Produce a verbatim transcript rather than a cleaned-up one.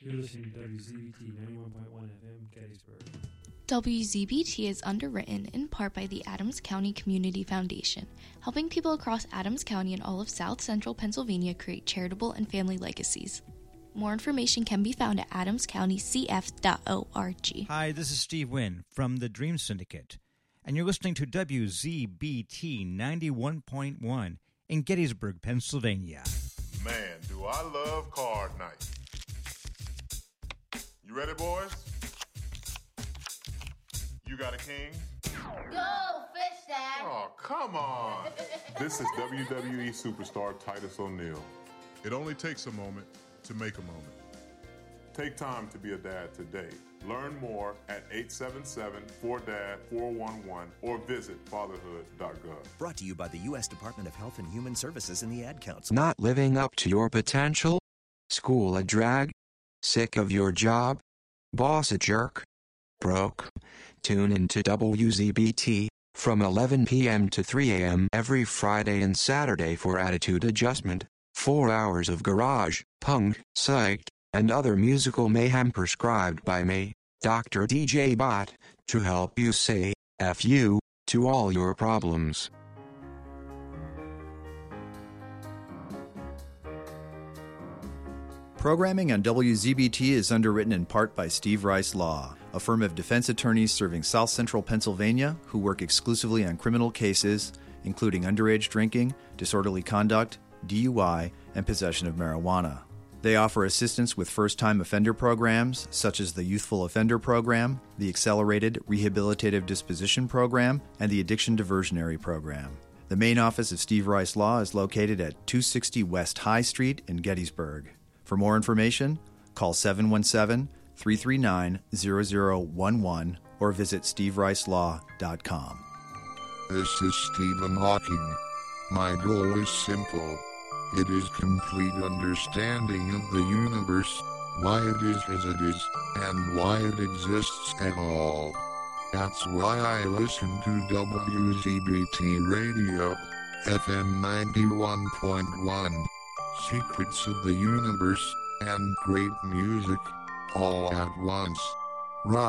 You're listening to W Z B T ninety-one point one F M, Gettysburg. W Z B T is underwritten in part by the Adams County Community Foundation, helping people across Adams County and all of South Central Pennsylvania create charitable and family legacies. More information can be found at adams county c f dot org. Hi, this is Steve Wynn from the Dream Syndicate, and you're listening to W Z B T ninety-one point one in Gettysburg, Pennsylvania. Man, do I love card night. You ready, boys? You got a king? Go, fish dad! Oh, come on. This is W W E superstar Titus O'Neil. It only takes a moment to make a moment. Take time to be a dad today. Learn more at eight seven seven, four D A D, four one one or visit fatherhood dot gov. Brought to you by the U S Department of Health and Human Services and the Ad Council. Not living up to your potential? School a drag? Sick of your job? Boss a jerk? Broke? Tune into W Z B T from eleven p.m. to three a.m. every Friday and Saturday for Attitude Adjustment. Four hours of garage, punk, psych, and other musical mayhem prescribed by me, Doctor D J Bot, to help you say F you to all your problems. Programming on W Z B T is underwritten in part by Steve Rice Law, a firm of defense attorneys serving South Central Pennsylvania who work exclusively on criminal cases, including underage drinking, disorderly conduct, D U I, and possession of marijuana. They offer assistance with first-time offender programs, such as the Youthful Offender Program, the Accelerated Rehabilitative Disposition Program, and the Addiction Diversionary Program. The main office of Steve Rice Law is located at two sixty West High Street in Gettysburg. For more information, call seven one seven, three three nine, zero zero one one or visit steve rice law dot com. This is Stephen Hawking. My goal is simple. It is complete understanding of the universe, why it is as it is, and why it exists at all. That's why I listen to W Z B T Radio, F M ninety-one point one. Secrets of the universe, and great music, all at once. Rock.